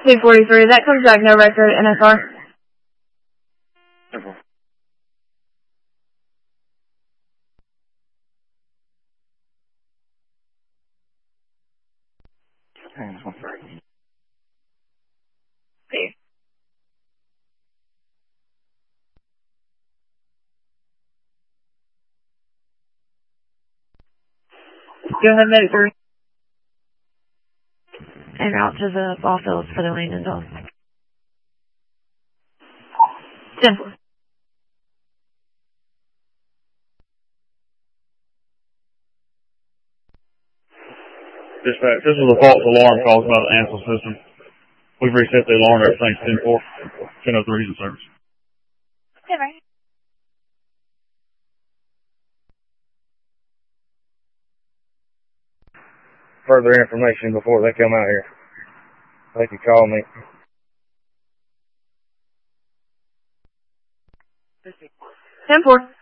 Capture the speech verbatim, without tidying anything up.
two forty-three, that comes back no record, N S R. ten four. Hang on, one second. Okay. Go ahead, medic three. En route to the ball fields for the landing zone. ten four. Dispatch, this is a false alarm caused by the Ansel system. We've reset the alarm, everything's ten four. ten oh three is in service. Okay, right. Further information before they come out here. They can call me. ten four.